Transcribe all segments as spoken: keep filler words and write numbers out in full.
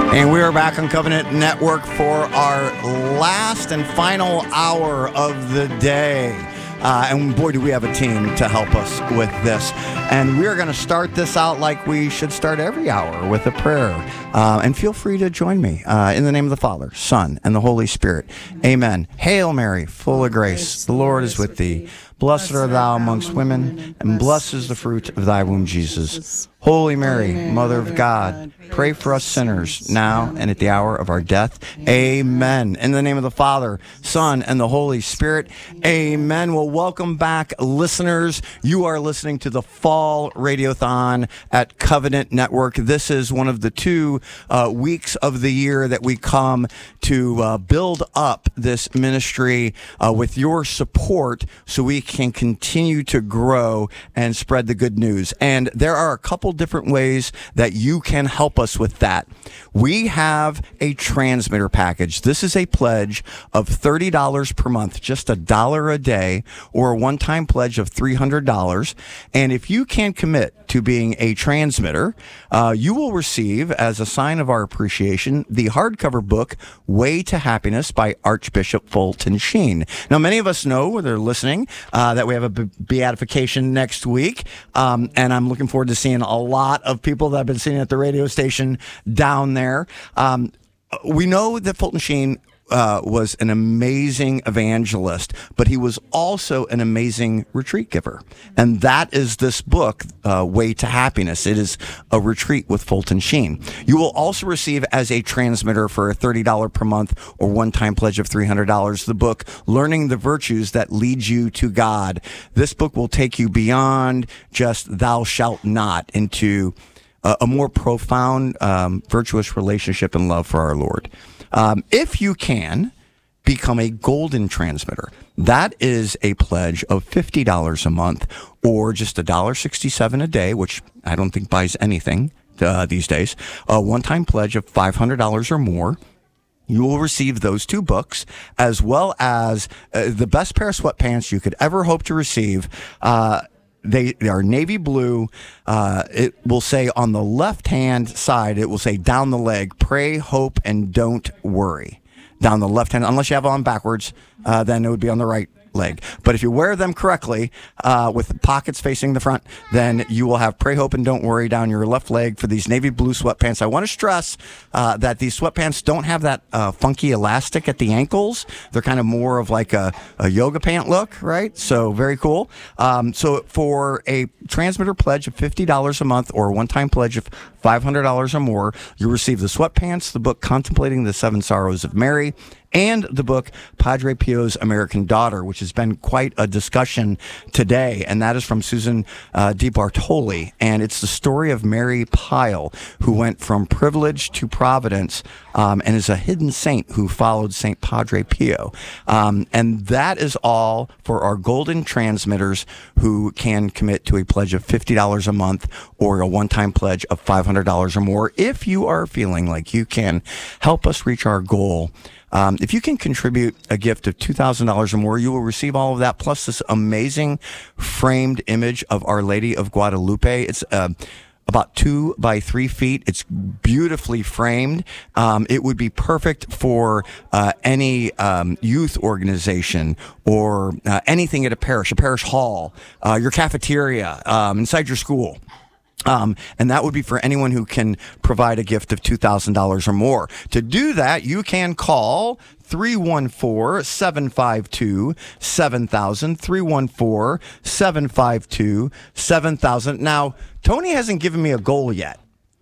And we are back on Covenant Network for our last and final hour of the day. Uh, and boy, do we have a team to help us with this. And we're going to start this out like we should start every hour, with a prayer. Uh, and feel free to join me uh, in the name of the Father, Son, and the Holy Spirit. Amen. Hail Mary, full of grace, the Lord is with thee. Blessed art thou amongst women, and blessed is the fruit of thy womb, Jesus. Holy Mary, Mother of God, pray for us sinners, now and at the hour of our death. Amen. In the name of the Father, Son, and the Holy Spirit. Amen. Well, welcome back, listeners. You are listening to the Fall Radiothon at Covenant Network. This is one of the two uh, weeks of the year that we come to uh, build up this ministry uh, with your support so we can continue to grow and spread the good news. And there are a couple different ways that you can help us with that. We have a transmitter package. This is a pledge of thirty dollars per month, just a dollar a day, or a one-time pledge of three hundred dollars. And if you can commit to being a transmitter, uh, you will receive, as a sign of our appreciation, the hardcover book, Way to Happiness by Archbishop Fulton Sheen. Now, many of us know, where they're listening, uh, that we have a be- beatification next week. Um, and I'm looking forward to seeing a lot of people that I've been seeing at the radio station down there. Um, we know that Fulton Sheen Uh, was an amazing evangelist, but he was also an amazing retreat giver. And that is this book, uh, Way to Happiness. It is a retreat with Fulton Sheen. You will also receive, as a transmitter for a thirty dollars per month or one-time pledge of three hundred dollars, the book, Learning the Virtues That Lead You to God. This book will take you beyond just thou shalt not into a, a more profound, um, virtuous relationship and love for our Lord. Um, if you can become a golden transmitter, that is a pledge of fifty dollars a month, or just one dollar sixty-seven a day, which I don't think buys anything uh, these days. A one-time pledge of five hundred dollars or more. You will receive those two books, as well as uh, the best pair of sweatpants you could ever hope to receive. Uh, They, they are navy blue. Uh, it will say on the left-hand side, it will say down the leg, pray, hope, and don't worry. Down the left hand, unless you have on backwards, uh, then it would be on the right leg. But if you wear them correctly, uh, with the pockets facing the front, then you will have pray, hope, and don't worry down your left leg for these navy blue sweatpants. I want to stress uh, that these sweatpants don't have that uh, funky elastic at the ankles. They're kind of more of like a, a yoga pant look, right? So very cool. Um, so for a transmitter pledge of fifty dollars a month, or a one-time pledge of five hundred dollars or more, you receive the sweatpants, the book Contemplating the Seven Sorrows of Mary, and the book Padre Pio's American Daughter, which has been quite a discussion today. And that is from Susan uh, DiBartoli. And it's the story of Mary Pyle, who went from privilege to providence, um, and is a hidden saint who followed Saint Padre Pio. Um, and that is all for our golden transmitters who can commit to a pledge of fifty dollars a month, or a one-time pledge of five hundred dollars or more. If you are feeling like you can help us reach our goal, Um, if you can contribute a gift of two thousand dollars or more, you will receive all of that, plus this amazing framed image of Our Lady of Guadalupe. It's uh, about two by three feet. It's beautifully framed. Um, it would be perfect for uh, any um, youth organization, or uh, anything at a parish, a parish hall, uh, your cafeteria, um, inside your school. Um, and that would be for anyone who can provide a gift of two thousand dollars or more. To do that, you can call three one four, seven five two, seven thousand, three one four, seven five two, seven thousand. Now, Tony hasn't given me a goal yet,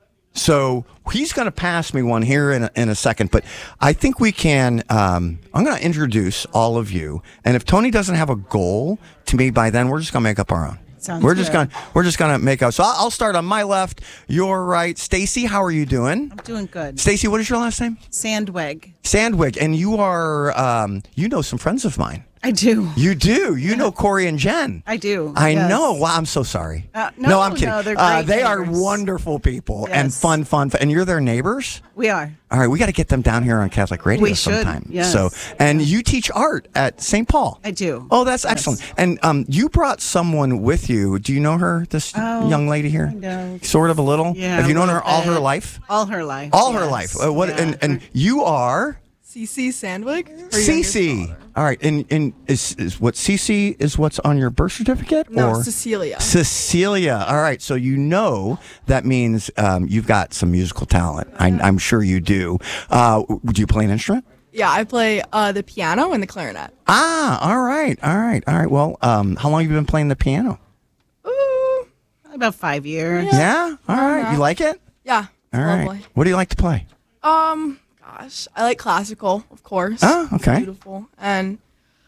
so he's going to pass me one here in a, in a second. But I think we can, um, I'm going to introduce all of you. And if Tony doesn't have a goal to me by then, we're just going to make up our own. Sounds we're good. just gonna we're just gonna make out. So I'll, I'll start on my left, your right. Stacy, how are you doing? I'm doing good. Stacy, what is your last name? Sandwig. Sandwig, and you are um, you know some friends of mine. I do. You do. You know Corey and Jen. I do. I yes. know. Wow, I'm so sorry. Uh, no, I'm kidding. no, they're uh, great they are neighbors. wonderful people Yes. and fun, fun, fun. And you're their neighbors? We are. All right, we got to get them down here on Catholic Radio We should, sometime. yes. So, and you teach art at Saint Paul. I do. Oh, that's Yes. excellent. And um, you brought someone with you. Do you know her? This Oh, young lady here. kind of. Sort of a little. Yeah. Have you a known her little all her bit. life? All her life. All her yes. life. Uh, what? Yeah. And and you are Cece Sandwich? Cece. All right. And and is is what Cece is what's on your birth certificate? No, or? Cecilia. Cecilia. All right. So you know that means um, you've got some musical talent. I, I'm sure you do. Uh, do you play an instrument? Yeah, I play uh, the piano and the clarinet. Ah, all right, all right, all right. Well, um, how long have you been playing the piano? Ooh, About five years. Yeah, all right. You like it? yeah, it's All right. lovely. What do you like to play? Um, gosh, I like classical, of course. Oh, okay. Beautiful. And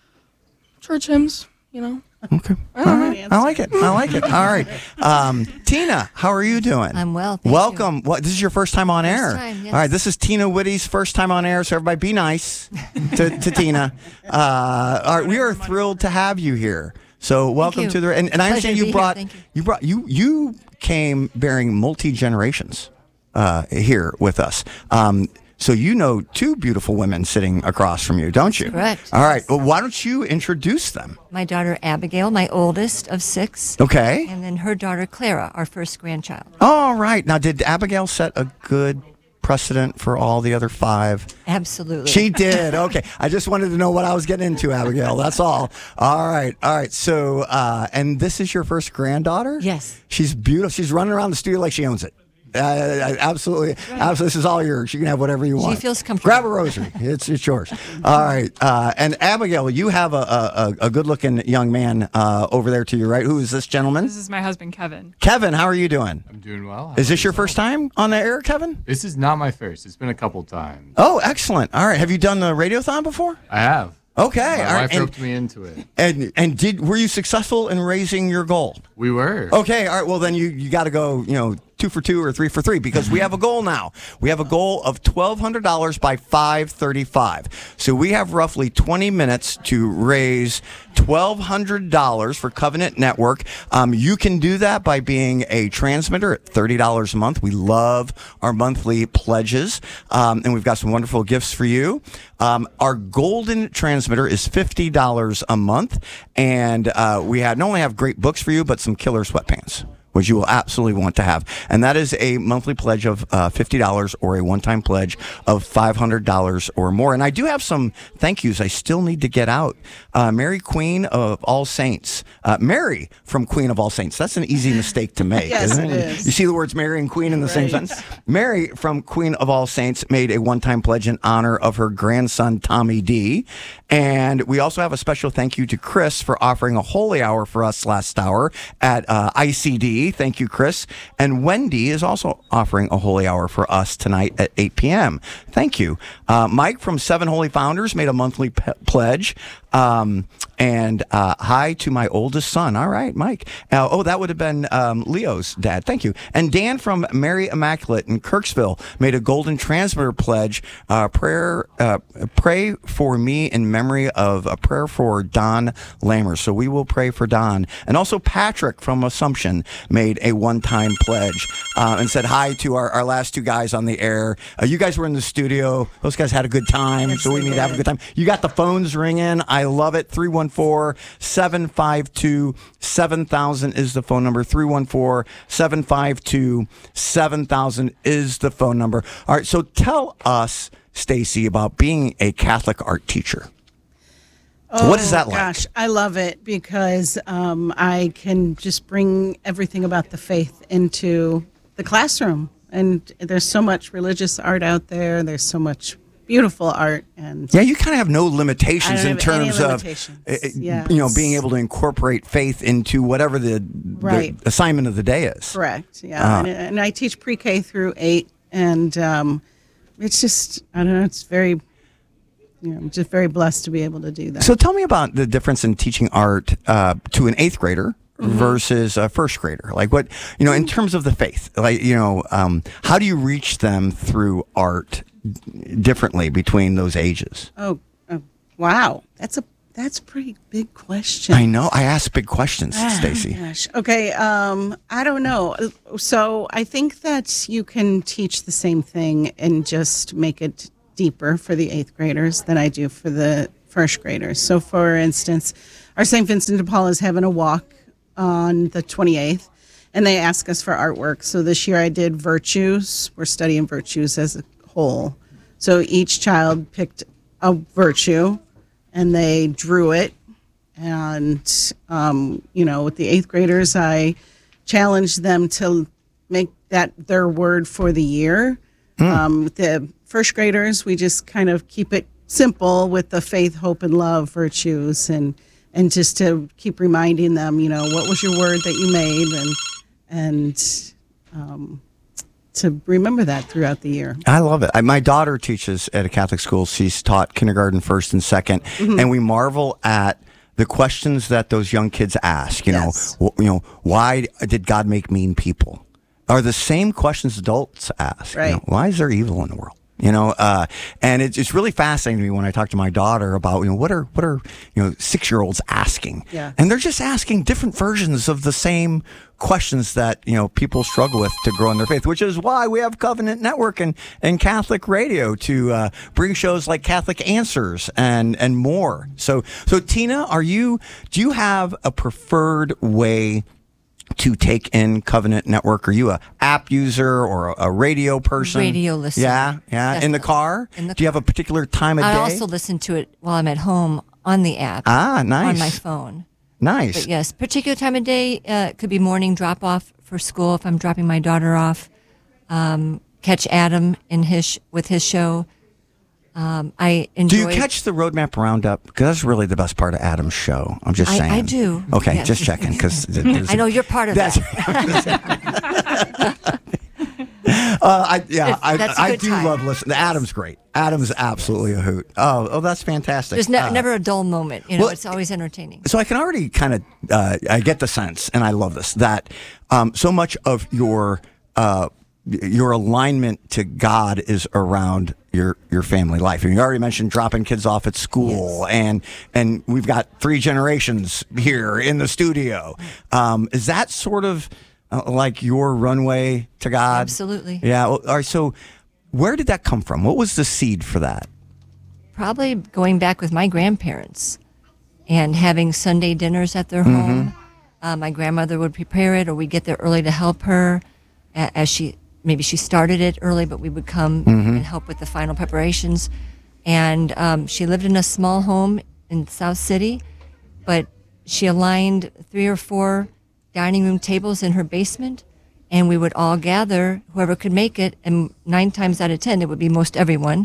church hymns, you know. Okay. All right. I like it. I like it. All right. Um, Tina, how are you doing? I'm well, thank Welcome. What? This is your first time on First air. time, yes. All right. This is Tina Whitty's first time on air. So everybody, be nice to, to Tina. Uh, all right. We are thrilled to have you here. So welcome you. to the and, and I Pleasure understand to you be here. brought Thank you. you brought you you came bearing multi generations uh, here with us. Um, so you know two beautiful women sitting across from you, don't you? correct. All right. Well, why don't you introduce them? My daughter Abigail, my oldest of six, Okay. and then her daughter Clara, our first grandchild. All right. Now, did Abigail set a good precedent for all the other five? Absolutely. She did. Okay. I just wanted to know what I was getting into, Abigail. That's all. All right. All right. So, uh, and this is your first granddaughter? Yes. She's beautiful. She's running around the studio like she owns it. Uh, absolutely, absolutely. This is all yours. You can have whatever you want. feels comfortable. Grab a rosary. It's it's yours. All right. Uh, and Abigail, you have a a, a good looking young man uh, over there to your right. Who is this gentleman? This is my husband, Kevin. Kevin, how are you doing? I'm doing well. How Is this about your yourself? first time on the air, Kevin? This is not my first. It's been a couple times. Oh, excellent. All right. Have you done the radiothon before? I have. Okay. My All right. wife And, roped me into it. and and did were you successful in raising your goal? We were. Okay. All right. Well, then you you got to go. You know. Two for two or three for three because we have a goal now. We have a goal of twelve hundred dollars by five thirty-five. So we have roughly twenty minutes to raise twelve hundred dollars for Covenant Network. Um, you can do that by being a transmitter at thirty dollars a month. We love our monthly pledges, um, and we've got some wonderful gifts for you. Um, our golden transmitter is fifty dollars a month, and uh, we have, not only have great books for you, but some killer sweatpants, which you will absolutely want to have. And that is a monthly pledge of uh, fifty dollars or a one-time pledge of five hundred dollars or more. And I do have some thank yous I still need to get out. Uh, Mary Queen of All Saints. Uh, Mary from Queen of All Saints. That's an easy mistake to make, Yes, isn't it it? is. You see the words Mary and Queen in the same Right. sentence? Mary from Queen of All Saints made a one-time pledge in honor of her grandson, Tommy D. And we also have a special thank you to Chris for offering a holy hour for us last hour at uh, I C D. Thank you, Chris. And Wendy is also offering a holy hour for us tonight at eight p.m. Thank you. Uh, Mike from Seven Holy Founders made a monthly pe- pledge. Um, and uh, hi to my oldest son. All right, Mike. Uh, oh, that would have been um, Leo's dad. Thank you. And Dan from Mary Immaculate in Kirksville made a golden transmitter pledge. Uh, prayer, uh, pray for me in memory of a prayer for Don Lammers. So we will pray for Don. And also Patrick from Assumption made a one-time pledge uh, and said hi to our, our last two guys on the air. Uh, you guys were in the studio. Those guys had a good time. Yes, so we they need to have a did. good time. You got the phones ringing. I love it. three one four, seven five two, seven thousand is the phone number. three one four, seven five two, seven thousand is the phone number. All right. So tell us, Stacy, about being a Catholic art teacher. Oh, What is that like? Gosh, I love it because um, I can just bring everything about the faith into the classroom. And there's so much religious art out there. There's so much beautiful art. And Yeah, you kind of have no limitations I don't in have any terms of, limitations. uh, uh, Yes. you know, being able to incorporate faith into whatever the, Right. the assignment of the day is. correct. Yeah. Uh, and, and I teach pre-K through eight. And um, it's just, I don't know, it's very, you know, I'm just very blessed to be able to do that. So tell me about the difference in teaching art uh, to an eighth grader Mm-hmm. versus a first grader. Like what, you know, in terms of the faith, like, you know, um, how do you reach them through art differently between those ages? Oh, oh, wow. That's a that's a pretty big question. I know. I ask big questions, Ah, Stacy. Gosh. Okay. Um, I don't know. So I think that you can teach the same thing and just make it deeper for the eighth graders than I do for the first graders. So, for instance, our Saint Vincent de Paul is having a walk on the twenty-eighth, and they ask us for artwork. So this year I did virtues. We're studying virtues as a whole. So each child picked a virtue, and they drew it. And, um, you know, with the eighth graders, I challenged them to make that their word for the year. Um, with the first graders, we just kind of keep it simple with the faith, hope, and love virtues, and and just to keep reminding them, you know, what was your word that you made, and and um, to remember that throughout the year. I love it. I, my daughter teaches at a Catholic school. She's taught kindergarten, first and second, Mm-hmm. and we marvel at the questions that those young kids ask. You Yes. know, wh- you know, why did God make mean people? Are the same questions adults ask. You Right. know, why is there evil in the world? You know, uh, and it's it's really fascinating to me when I talk to my daughter about, you know, what are what are you know six year olds asking? Yeah. And they're just asking different versions of the same questions that, you know, people struggle with to grow in their faith, which is why we have Covenant Network and, and Catholic Radio to uh, bring shows like Catholic Answers and and more. So so Tina, are you do you have a preferred way to take in Covenant Network? Are you a app user or a, a radio person? Radio listener. Yeah, yeah. In the Definitely. car? In the Do you have a particular time of I day? also listen to it while I'm at home on the app. Ah, nice. On my phone. Nice. But yes, particular time of day, uh, it could be morning drop off for school if I'm dropping my daughter off. Um, catch Adam in his sh- with his show. Um, I enjoy. Do you catch the Roadmap Roundup? Because that's really the best part of Adam's show. I'm just I- saying. I do, Okay, yes. just checking. Because I know you're part of that. Uh, I, yeah, It's- I, that's a I good do time. love listening. Adam's great. Adam's absolutely a hoot. Oh, oh, that's fantastic. There's ne- Uh, never a dull moment. You know, well, it's always entertaining. So I can already kind of, uh, I get the sense, and I love this, that um, so much of your uh, your alignment to God is around your your family life. And you already mentioned dropping kids off at school, and and we've got three generations here in the studio. Um, is that sort of uh, like your runway to God? Absolutely. Yeah. Well, all right. So where did that come from? What was the seed for that? Probably going back with my grandparents and having Sunday dinners at their Mm-hmm. home. Uh, my grandmother would prepare it, or we'd get there early to help her a- as she maybe she started it early, but we would come Mm-hmm. and help with the final preparations. And um, she lived in a small home in South City, but she aligned three or four dining room tables in her basement, and we would all gather, whoever could make it, and nine times out of ten, it would be most everyone.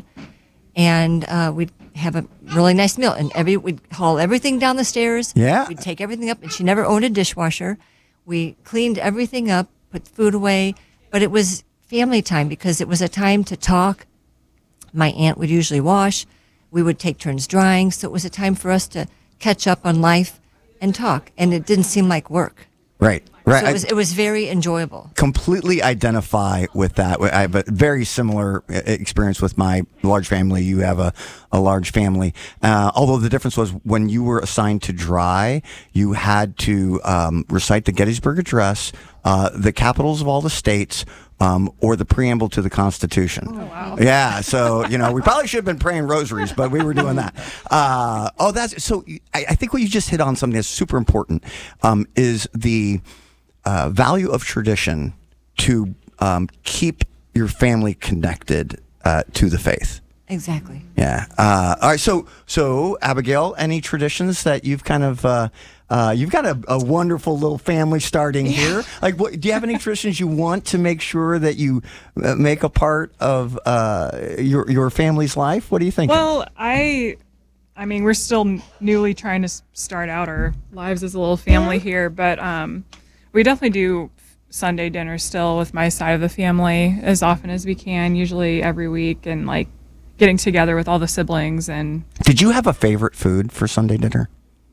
And uh, we'd have a really nice meal, and every we'd haul everything down the stairs. Yeah. We'd take everything up, and she never owned a dishwasher. We cleaned everything up, put food away, but it was family time because it was a time to talk. My aunt would usually wash. We would take turns drying, so it was a time for us to catch up on life and talk, and it didn't seem like work. Right. Right. So it was, it was very enjoyable. Completely identify with that. I have a very similar uh, experience with my large family. You have a, a large family. Uh, although the difference was when you were assigned to dry, you had to um, recite the Gettysburg Address, uh, the capitals of all the states, um, or the preamble to the Constitution. Oh, wow. Yeah. So, you know, we probably should have been praying rosaries, but we were doing that. Uh, oh, that's so I, I think what you just hit on something that's super important um, is the Uh, value of tradition to um, keep your family connected uh, to the faith. Exactly. Yeah. Uh, all right. So, so Abigail, any traditions that you've kind of uh, uh, you've got a, a wonderful little family starting here. Like, what, do you have any traditions you want to make sure that you uh, make a part of uh, your your family's life? What do you think? Well, I, I mean, we're still newly trying to s- start out our lives as a little family here, but um, we definitely do Sunday dinner still with my side of the family as often as we can, usually every week, and like getting together with all the siblings. And Did you have a favorite food for Sunday dinner?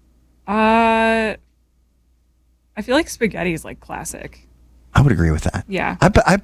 uh, I feel like spaghetti is like classic. I would agree with that. Yeah. I bet. I bet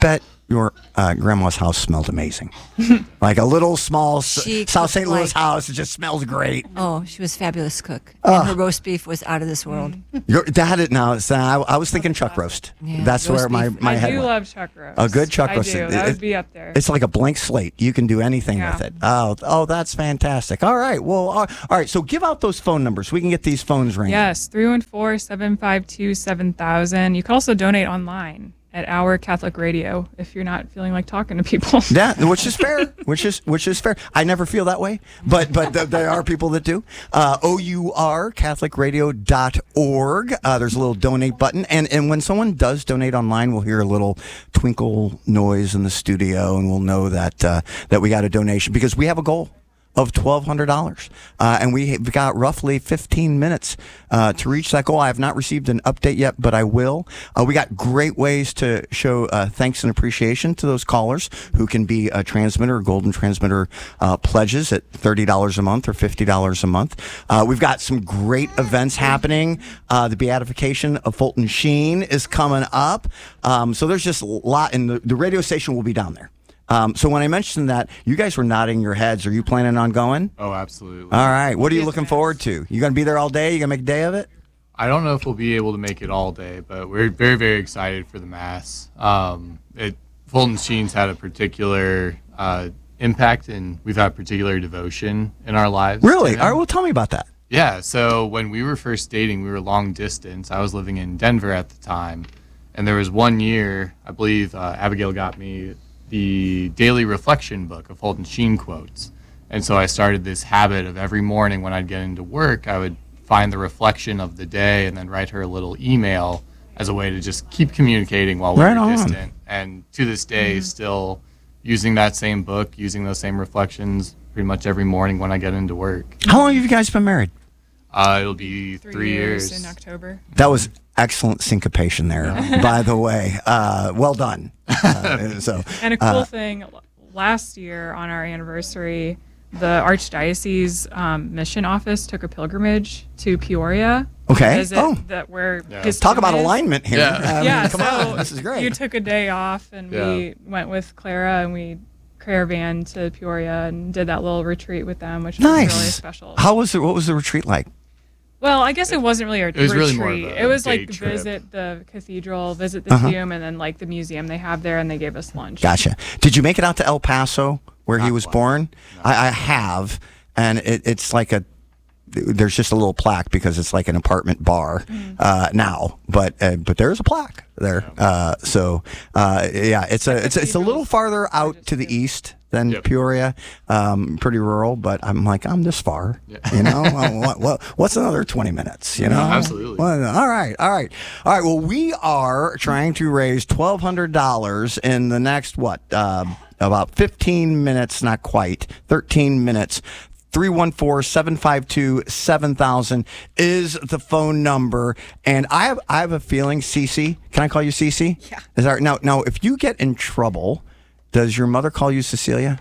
your uh, grandma's house smelled amazing. Like a little small s- She South cooked Saint Louis like- house. It just smells great. Oh, she was a fabulous cook. And her roast beef was out of this world. Your, that it now. So I, I was thinking chuck roast. Yeah, That's roast where my, beef. my I head do went. love chuck roast. A good chuck I roast. do. It- That it- would be up there. It's like a blank slate. You can do anything Yeah. with it. Oh, oh, that's fantastic. All right. Well, all all right. So give out those phone numbers. We can get these phones ringing. Yes, three one four, seven five two, seven thousand. You can also donate online at Our Catholic Radio if you're not feeling like talking to people. Yeah, which is fair. Which is which is fair. I never feel that way, but but th- there are people that do. Uh, O U R Catholic Radio dot org. Uh, there's a little donate button, and and when someone does donate online, we'll hear a little twinkle noise in the studio, and we'll know that uh, that we got a donation because we have a goal of twelve hundred dollars. Uh, and we've got roughly fifteen minutes uh, to reach that goal. I have not received an update yet, but I will. Uh, we got great ways to show uh, thanks and appreciation to those callers who can be a transmitter, golden transmitter uh, pledges at thirty dollars a month or fifty dollars a month. Uh, we've got some great events happening. Uh, the beatification of Fulton Sheen is coming up. Um, so there's just a lot, and the, the radio station will be down there. Um, so when I mentioned that, you guys were nodding your heads. Are you planning on going? Oh, absolutely. All right. What are you Yes, looking yes. forward to? You going to be there all day? You going to make a day of it? I don't know if we'll be able to make it all day, but we're very, very excited for the Mass. Um, it, Fulton Sheen's had a particular uh, impact, and we've had particular devotion in our lives. Really? to him. All right. Well, tell me about that. Yeah, so when we were first dating, we were long distance. I was living in Denver at the time, and there was one year, I believe uh, Abigail got me the daily reflection book of Fulton Sheen quotes. And so I started this habit of every morning when I'd get into work, I would find the reflection of the day and then write her a little email as a way to just keep communicating while we Right were on. distant. And to this day, still using that same book, using those same reflections pretty much every morning when I get into work. How long have you guys been married? Uh, it'll be Three, three, years, years. in October. That was excellent syncopation there, by the way. Uh, well done. Uh, so, And a cool uh, thing, l- last year on our anniversary, the Archdiocese um, mission office took a pilgrimage to Peoria. Okay. To visit Oh. that where Yeah. his talk tomb about is. alignment here. Yeah. I mean, Yeah, come so on. This is great. you took a day off, and we Yeah. went with Clara, and we caravan to Peoria and did that little retreat with them, which Nice. was really special. How was it? What was the retreat like? Well, I guess it wasn't really a was retreat. really more of a it was day like trip. visit the cathedral, visit the Uh-huh. tomb, and then like the museum they have there, and they gave us lunch. Gotcha. Did you make it out to El Paso where he Not was quite. born? I, I have, and it, it's like a. There's just a little plaque because it's like an apartment bar uh, now, but uh, but there is a plaque there. Uh, so uh, yeah, it's a it's a, it's a little farther out to the east than Yep. Peoria, um, pretty rural. But I'm like I'm this far, Yeah. you know. Well, what, what, what's another twenty minutes? You know, absolutely. Well, all right, all right, all right. Well, we are trying to raise twelve hundred dollars in the next what uh, about fifteen minutes, not quite thirteen minutes. three one four, seven five two, seven thousand is the phone number. And I have I have a feeling, Cece, can I call you Cece? Yeah. Is that, now, now, if you get in trouble, does your mother call you Cecilia?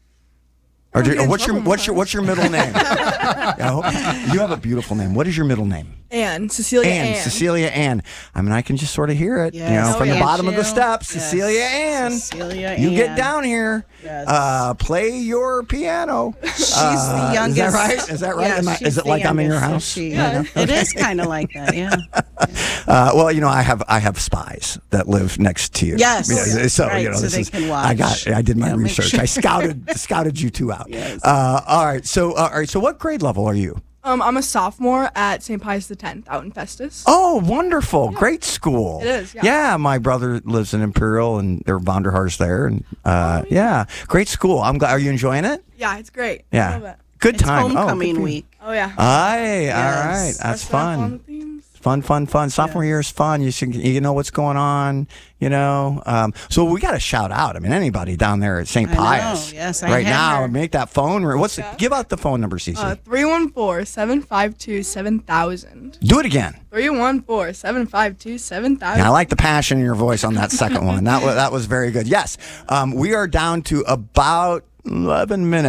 Or, do, get or in what's your trouble what's your what's your middle name? Yeah, I hope- you have a beautiful name. What is your middle name? Anne, Cecilia Ann, Ann. Cecilia Ann. I mean, I can just sort of hear it, you know, Yes. from the Oh, bottom yeah. of the steps. Yes. Cecilia Ann. Cecilia You get Ann. down here. Yes. Uh, play your piano. She's Uh, the youngest. Is that right? Is that right? Yeah, Am I- she's is it the like I'm in your youngest, house? so she- Yeah. It is kind of like that, yeah. Uh, well, you know, I have I have spies that live next to you. Yes. Yeah, so Right, you know, so this they is, can I got watch. I did my Yeah, make research. sure. I scouted scouted you two out. Yes. Uh, all right. So uh, all right. So what grade level are you? Um, I'm a sophomore at Saint Pius the Tenth out in Festus. Oh, wonderful! Great school. It is, yeah. my brother lives in Imperial, and there are Vonderhaars there, and uh, Oh, yeah, great school. I'm glad. Are you enjoying it? Yeah, it's great. I Yeah, love it. good It's time. Oh, good homecoming for you. week. Oh yeah. Aye, all Yes. right, that's Dressed up on fun. the themes. Fun, fun, fun. Sophomore Yes. year is fun. You should, you know what's going on, you know. Um, so we got to shout out. I mean, anybody down there at Saint I know. Pius, Yes, I right have now, heard. make that phone. ring. What's the, Yeah. give out the phone number, Cece. Uh, three one four, seven five two, seven thousand. Do it again. three one four, seven five two, seven thousand. Yeah, I like the passion in your voice on that second one. That was that was very good. Yes, um, we are down to about eleven minutes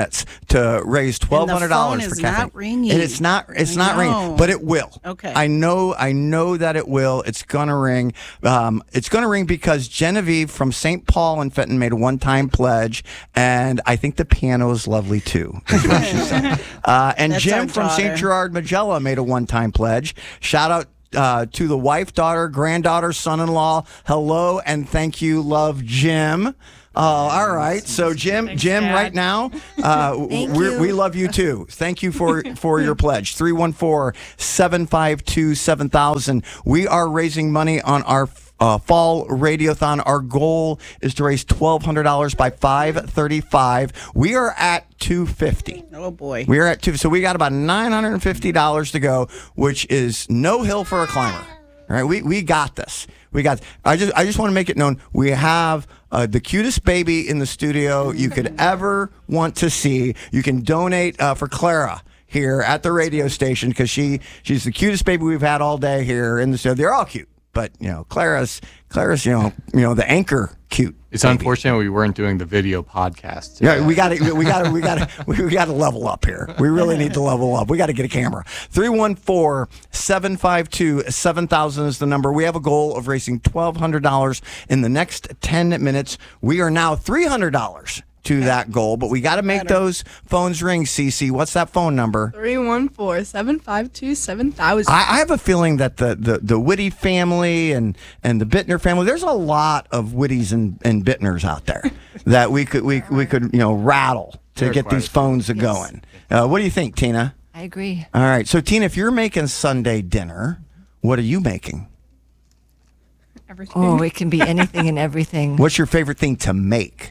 to raise twelve hundred dollars And for the phone is Kathleen. not ringing. And it's not. It's I not ringing, know. but it will. Okay. I know. I know that it will. It's gonna ring. Um, it's gonna ring because Genevieve from Saint Paul and Fenton made a one-time pledge, and I think the piano is lovely too. Is what she said. Uh, and That's Jim our from Saint daughter. Gerard Magella made a one-time pledge. Shout out. Uh, to the wife, daughter, granddaughter, son-in-law, hello and thank you, love, Jim. Uh, all right, so Jim, Thanks, Jim, Dad. right now, uh, Thank we're, you. we love you too. Thank you for for your pledge. three one four, seven five two, seven thousand. We are raising money on our uh, fall radiothon. Our goal is to raise twelve hundred dollars by five thirty-five. We are at two fifty. Oh boy. We are at two, so we got about nine hundred fifty dollars to go, which is no hill for a climber. All right, we we got this. We got. I just I just want to make it known we have uh, the cutest baby in the studio you could ever want to see. You can donate uh, for Clara here at the radio station because she she's the cutest baby we've had all day here in the studio. They're all cute, but you know Clara's Clara's you know you know the anchor cute. It's baby. unfortunate we weren't doing the video podcast. Yeah, we got to, we got to, we got to, we got to level up here. We really need to level up. We got to get a camera. three one four, seven five two, seven thousand is the number. We have a goal of raising twelve hundred dollars in the next ten minutes. We are now three hundred dollars to that goal, but we got to make Better. those phones ring, Cece. What's that phone number? three one four, seven five two, seven thousand. I, I have a feeling that the, the, the Whitty family and, and the Bittner family, there's a lot of Whittys and, and Bittners out there that we could we, we could you know rattle to There are get quite these a few. phones a going. Uh, what do you think, Tina? I agree. All right, so Tina, if you're making Sunday dinner, what are you making? Everything. Oh, it can be anything and everything. What's your favorite thing to make?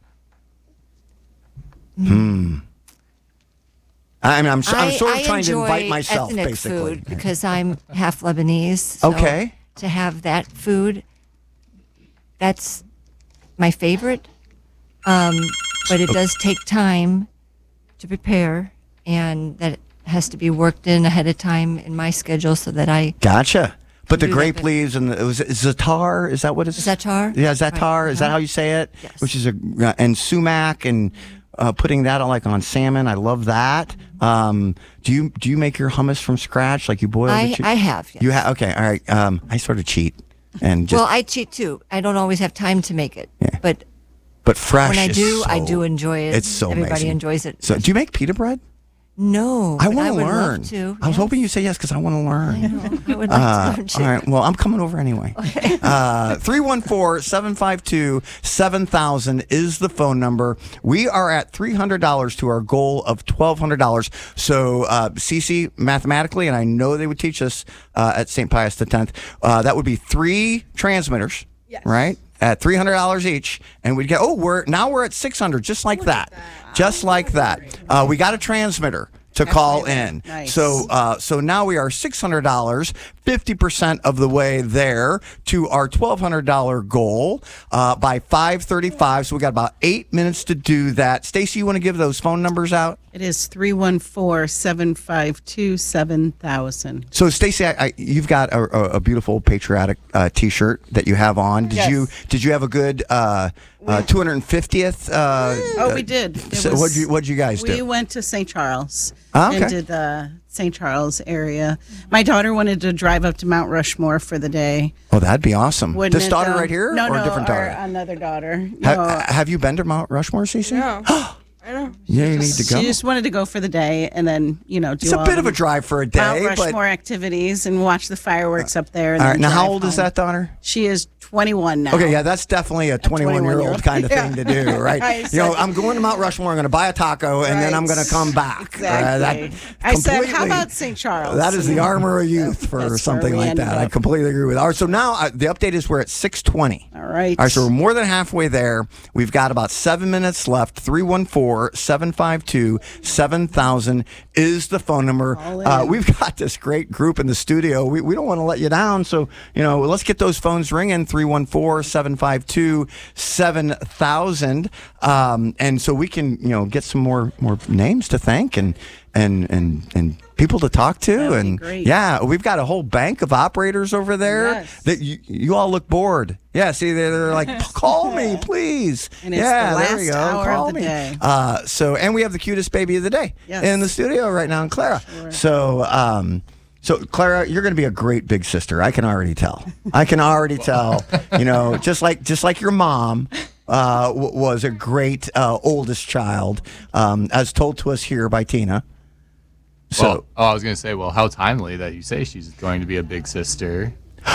Hmm. I mean, I'm, s- I'm I- sort of I trying to invite enjoy myself, ethnic basically. food because I'm half Lebanese. So Okay. To have that food, that's my favorite. Um, but it does take time to prepare, and that has to be worked in ahead of time in my schedule so that I. Gotcha. But the do grape that. leaves and the, it was zatar, is that what it's? Zatar? Yeah, zatar. Right. Is that Uh-huh. how you say it? Yes. Which is a uh, and sumac and uh, putting that on like on salmon. I love that. Um, do you do you make your hummus from scratch? Like you boil I, the? chi- I have. Yes. You have okay. All right. Um, I sort of cheat and just Well, I cheat too. I don't always have time to make it, Yeah. but but fresh. when I is do, I so- do enjoy it. It's so Everybody amazing. enjoys it. So do you make pita bread? No, I but want to would learn. Love to. I was yes. hoping you say yes because I want to learn. I know. I would like Uh, to learn too. all right. Well, I'm coming over anyway. Uh, three one four, seven five two, seven thousand is the phone number. We are at three hundred dollars to our goal of twelve hundred dollars. So, uh, Cece, mathematically, and I know they would teach us uh, at Saint Pius the tenth, uh, that would be three transmitters, Yes. right? At three hundred dollars each. And we'd get, oh, we're now we're at six hundred, just like that. Just like that. Uh, we got a transmitter to call in. Nice. So uh, so now we are six hundred dollars, fifty percent of the way there to our twelve hundred dollars goal uh, by five thirty-five. So we got about eight minutes to do that. Stacy, you want to give those phone numbers out? It is three one four, seven five two, seven thousand. So, Stacy, I, I, you've got a, a, a beautiful patriotic uh, T-shirt that you have on. Did Yes. you did you have a good uh, uh, two hundred fiftieth? Uh, Oh, we did. It so was- what'd you what'd you guys We do? went to Saint Charles Ah, okay. and did the Saint Charles area. My daughter wanted to drive up to Mount Rushmore for the day. Oh, that'd be awesome. Wouldn't This it, daughter though? right here, No, or no, a different our- daughter? another daughter. Ha- No, have you been to Mount Rushmore, Cece? No. I know. Yeah, you need to go. she just wanted to go for the day and then, you know, do It's a all bit of the a drive for a day, Mount but Rushmore activities and watch the fireworks up there. And all right. then Now, how drive old is home. that daughter? She is twenty-one now. Okay, yeah, that's definitely a twenty-one-year-old twenty-one-year-old. kind of Yeah. thing to do, right? I You know, said- I'm going to Mount Rushmore. I'm going to buy a taco, and then I'm Right. going to come back. Exactly. Uh, that I said, how completely- about Saint Charles? That is the armor of youth for That's where something we like ended that. I up. completely agree with. All right, so now uh, the update is we're at six twenty. All right. All right, so we're more than halfway there. We've got about seven minutes left. three one four, seven five two, seven thousand is the phone number. Call in. Uh, we've got this great group in the studio. We, we don't want to let you down. So, you know, let's get those phones ringing. three one four, seven five two, seven thousand. Um, and so we can, you know, get some more, more names to thank and, and, and, and people to talk to. That'd be and great. yeah, we've got a whole bank of operators over there Yes. that you, you all look bored. Yeah, see, they're, they're like, call me, please. And it's yeah, the there we last go. hour call of the me. day. Uh, so, and we have the cutest baby of the day Yes. in the studio right now, in Clara. So, um, so Clara, you're going to be a great big sister. I can already tell. I can already tell. You know, just like just like your mom. Uh, w- was a great uh, oldest child, um, as told to us here by Tina. So, Well, oh, I was going to say, well, how timely that you say she's going to be a big sister.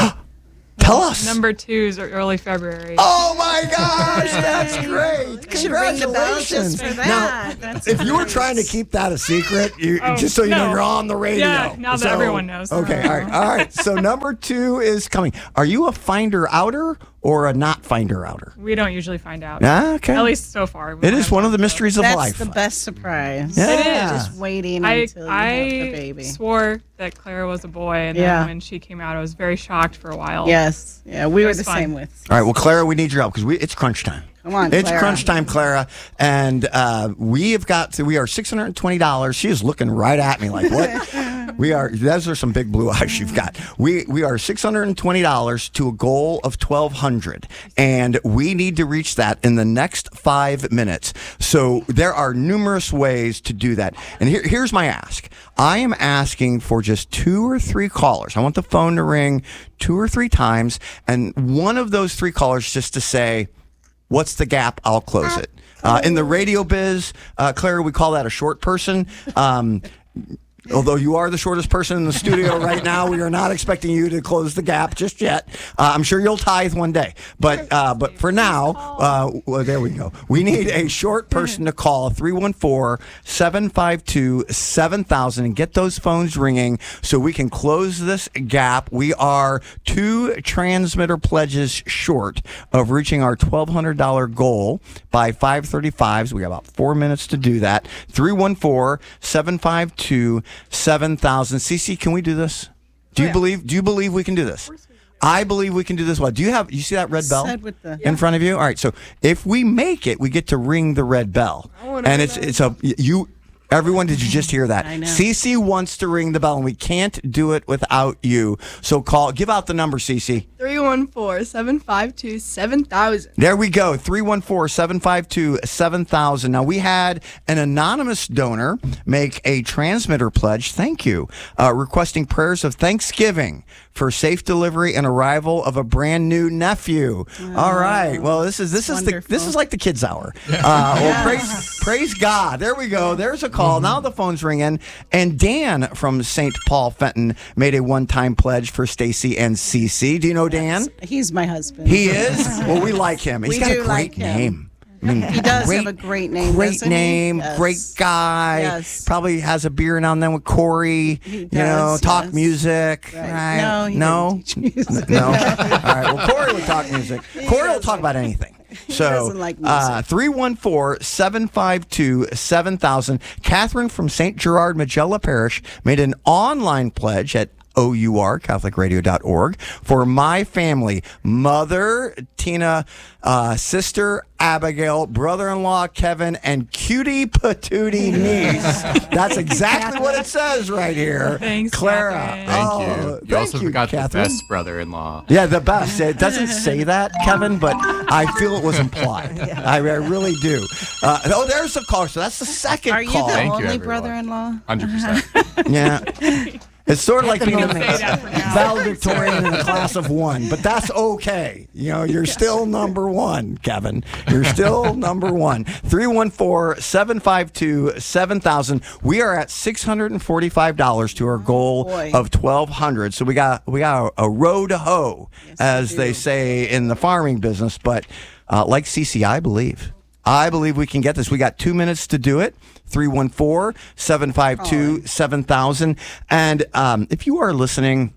tell us. Number two is early February. Oh my gosh, that's great! You should ring the bell Congratulations. just for Now, that. That's if you were great. trying to keep that a secret, you, Oh, just so you know, no. you're on the radio. Yeah, now that everyone knows. Okay, all right, all right. So number two is coming. Are you a finder outer or a not finder outer? We don't usually find out. Ah, okay. At least so far. we It don't is have one of the so- mysteries of That's life. the best surprise. Yeah. It is. Just waiting I until you I have the baby. swore that Clara was a boy, and Yeah. then when she came out, I was very shocked for a while. Yes. Yeah, we were was the fun. same with. All right, well, Clara, we need your help because we it's crunch time. Come on, It's Clara. crunch time, Clara, and uh, we have got to. We are six hundred and twenty dollars. She is looking right at me like, "What?" We are. Those are some big blue eyes you've got. We we are six hundred and twenty dollars to a goal of twelve hundred, and we need to reach that in the next five minutes. So there are numerous ways to do that. And here, here's my ask. I am asking for just two or three callers. I want the phone to ring two or three times, and one of those three callers just to say, what's the gap? I'll close it. Uh, in the radio biz, uh, Clara, we call that a short person. Um, although you are the shortest person in the studio right now, we are not expecting you to close the gap just yet. Uh, I'm sure you'll tithe one day. But uh, but for now, uh, well, there we go. We need a short person to call three one four, seven five two, seven thousand and get those phones ringing so we can close this gap. We are two transmitter pledges short of reaching our twelve hundred dollars goal by five thirty-five. So we got about four minutes to do that. three one four, seven five two, seven thousand. Cece, can we do this? Do you believe do you believe we can do this? I believe we can do this well. Do you have you see that red bell Said with the- in front of you? All right, so if we make it, we get to ring the red bell. And it's it's a you everyone, did you just hear that? I know. Cece wants to ring the bell and we can't do it without you. So call give out the number, Cece. three one four, seven five two, seven thousand. There we go, three one four, seven five two, seven thousand. Now, we had an anonymous donor make a transmitter pledge, thank you, uh, requesting prayers of thanksgiving for safe delivery and arrival of a brand new nephew. All right, well, this is this is the this wonderful. is like the kids' hour. Uh, well, praise, praise God. There we go. There's a call. Now the phone's ringing. And Dan from Saint Paul Fenton made a one-time pledge for Stacy and Cece. Do you know Dan? He's my husband. He is? Well, we like him. He's We got a do great like him. name. I mean, He does have a great name, Great doesn't he? name, Yes. great guy. Yes. Probably has a beer now and then with Corey. He you know, does, talk yes. music. Right. Right. No, he no, didn't teach music. no. All right. Well, Corey would talk music. Corey will talk about anything. So, doesn't like uh, music. three one four, seven five two, seven thousand. Catherine from Saint Gerard Magella Parish made an online pledge at O U R, Catholic Radio dot org, for my family, mother, Tina, uh, sister, Abigail, brother-in-law, Kevin, and cutie patootie niece. That's exactly what it says right here. Thanks, Clara. Catherine. Thank Oh, you. You thank also you, forgot Catherine. the best brother-in-law. Yeah, the best. It doesn't say that, Kevin, but I feel it was implied. I, I really do. Uh, oh, there's the caller. So that's the second Are you call. the Thank you, only everyone. brother-in-law? one hundred percent. Yeah. It's sort of like the being a moment. Say that for now. valedictorian in a class of one, but that's okay. You know, you're still number one, Kevin. You're still number one. three one four, seven five two, seven thousand. We are at six hundred forty-five dollars to our goal boy. of twelve hundred. So we got we got a, a row to hoe, Yes, as we they do. say in the farming business. But uh, like Cece, I believe. I believe we can get this. We got two minutes to do it. three one four, seven five two, seven thousand. And um, if you are listening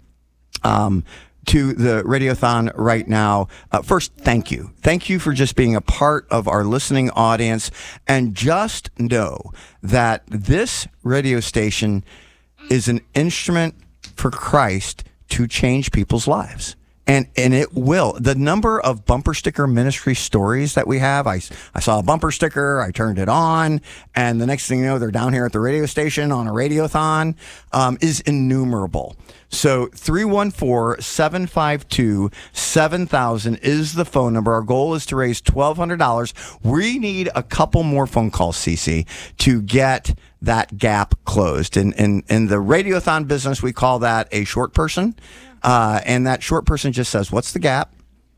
um, to the Radiothon right now, uh, first, thank you. Thank you for just being a part of our listening audience. And just know that this radio station is an instrument for Christ to change people's lives. And and it will. The number of bumper sticker ministry stories that we have, I, I saw a bumper sticker, I turned it on, and the next thing you know, they're down here at the radio station on a radiothon, um, is innumerable. So three one four, seven five two, seven thousand is the phone number. Our goal is to raise twelve hundred dollars. We need a couple more phone calls, Cece, to get that gap closed. In, in, in the radiothon business, we call that a short person. Uh, and that short person just says, what's the gap?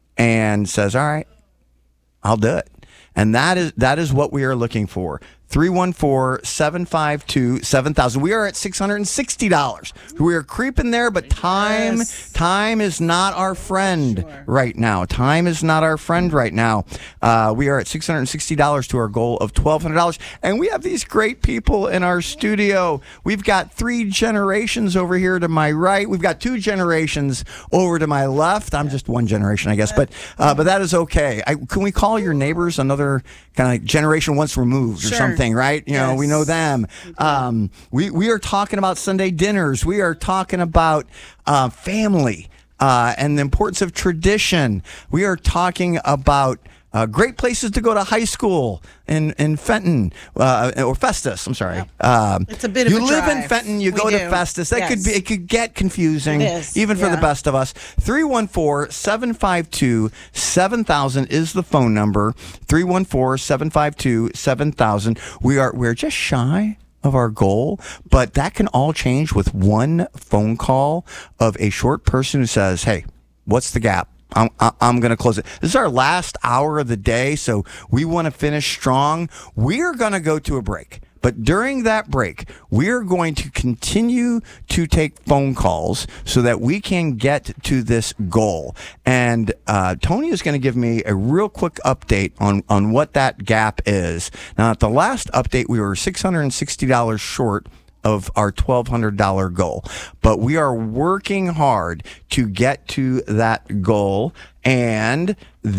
And says, all right, I'll do it. And that is that is what we are looking for. three one four, seven five two, seven thousand. We are at six hundred sixty dollars. We are creeping there, but time Yes. time is not our friend Sure. right now. Time is not our friend right now. Uh, we are at six hundred sixty dollars to our goal of twelve hundred dollars. And we have these great people in our studio. We've got three generations over here to my right. We've got two generations over to my left. I'm just one generation, I guess, but uh, but that is okay. I, can we call your neighbors another kind of generation once removed or Sure. something, right? You know, we know Yes. them. Um, we, we are talking about Sunday dinners. We are talking about uh, family uh, and the importance of tradition. We are talking about uh, great places to go to high school in, in Fenton, uh, or Festus, I'm sorry. Um, It's a bit of you a live in drive. Fenton, you We go to do. Festus. That could Yes. be, it could get confusing, It is, even for the yeah. best of us. three one four, seven five two, seven thousand is the phone number. three one four, seven five two, seven thousand. We are we're just shy of our goal, but that can all change with one phone call of a short person who says, "Hey, what's the gap? I'm, I'm going to close it." This is our last hour of the day, so we want to finish strong. We're going to go to a break. But during that break, we're going to continue to take phone calls so that we can get to this goal. And uh, Tony is going to give me a real quick update on, on what that gap is. Now, at the last update, we were six hundred sixty dollars short of our twelve hundred dollars goal. But we are working hard to get to that goal. And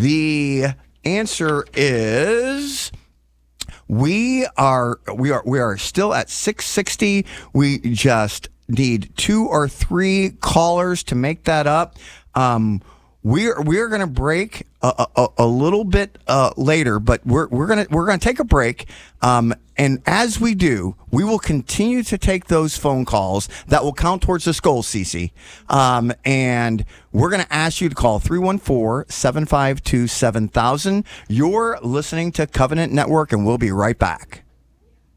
the answer is... We are we are we are still at six sixty. We just need two or three callers to make that up. Um, we're we're gonna break a, a, a little bit uh, later, but we're we're gonna we're gonna take a break. Um, and as we do, we will continue to take those phone calls that will count towards this goal, Cece. Um, and we're gonna ask you to call three one four, seven five two, seven thousand. You're listening to Covenant Network, and we'll be right back.